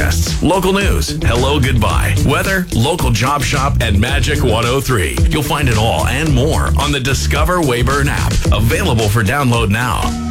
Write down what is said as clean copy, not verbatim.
contests, local news, hello goodbye, weather, local job shop, and Magic 103. You'll find it all and more on the Discover Wayburn app, available for download now.